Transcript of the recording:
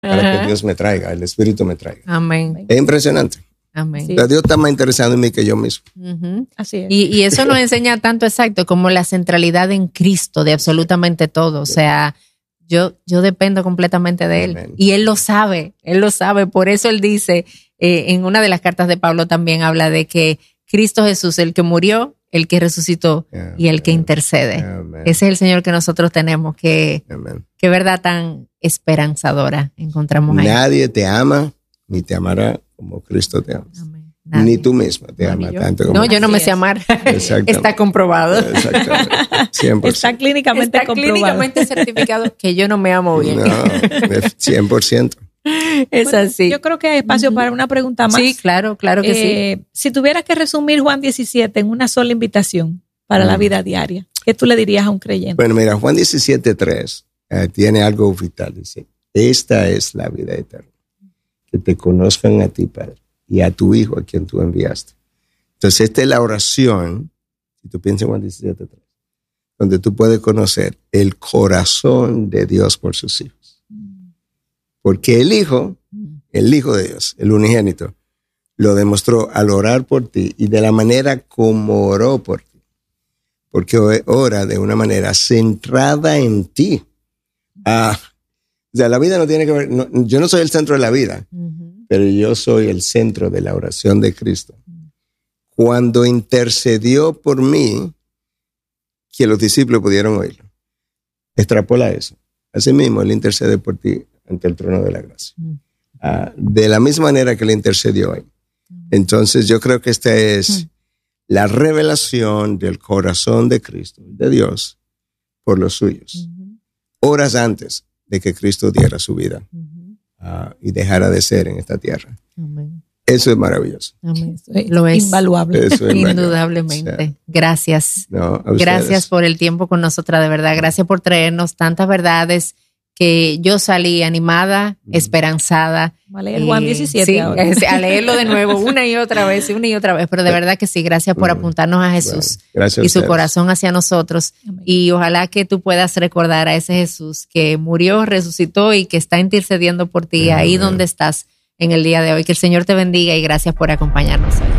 para que Dios me traiga, el Espíritu me traiga. Amén. Es impresionante. Amén. Sí. Pero Dios está más interesado en mí que yo mismo. Así es. Y eso nos enseña tanto, exacto, como la centralidad en Cristo de absolutamente todo. O sea, yo dependo completamente de Él. Amén. Y Él lo sabe. Por eso Él dice, en una de las cartas de Pablo también habla de que Cristo Jesús, el que murió, el que resucitó y el que intercede. Amén. Ese es el Señor que nosotros tenemos, que Amén. qué verdad tan esperanzadora encontramos ahí. Nadie te ama ni te amará como Cristo te ama. Amén. Nadie. Ni tú misma te amas tanto como No, yo no me Así sé es. amar. Exactamente. Está comprobado. Exactamente. 100%. Está clínicamente Está comprobado. clínicamente certificado que yo no me amo bien. No, 100%. Es Bueno, así. Yo creo que hay espacio para una pregunta más. Sí, claro que sí. Si tuvieras que resumir Juan 17 en una sola invitación para la vida diaria, ¿qué tú le dirías a un creyente? Bueno, mira, Juan 17:3 tiene algo vital. Dice, esta es la vida eterna, que te conozcan a ti, Padre, y a tu Hijo, a quien tú enviaste. Entonces, esta es la oración, si tú piensas en Juan 17:3, donde tú puedes conocer el corazón de Dios por sus hijos. Porque el Hijo de Dios, el unigénito, lo demostró al orar por ti y de la manera como oró por ti. Porque ora de una manera centrada en ti. O sea, la vida no tiene que ver, yo no soy el centro de la vida, pero yo soy el centro de la oración de Cristo. Cuando intercedió por mí, que los discípulos pudieron oírlo. Extrapola eso. Asimismo, Él intercede por ti ante el trono de la gracia. De la misma manera que Él intercedió ahí. Entonces, yo creo que esta es la revelación del corazón de Cristo, de Dios, por los suyos. Horas antes de que Cristo diera su vida y dejara de ser en esta tierra. Amén. Eso es maravilloso. Amén. Lo es. Invaluable. Eso es Indudablemente. O sea, Gracias. no, a Gracias ustedes. por el tiempo con nosotras, de verdad. Gracias por traernos tantas verdades que yo salí animada, esperanzada. Vamos a leer Juan 17 sí, ahora. a leerlo de nuevo una y otra vez. Pero de verdad que sí, gracias por apuntarnos a Jesús Gracias a y su ustedes. corazón hacia nosotros. Amén. Y ojalá que tú puedas recordar a ese Jesús que murió, resucitó y que está intercediendo por ti ahí donde estás en el día de hoy. Que el Señor te bendiga y gracias por acompañarnos hoy.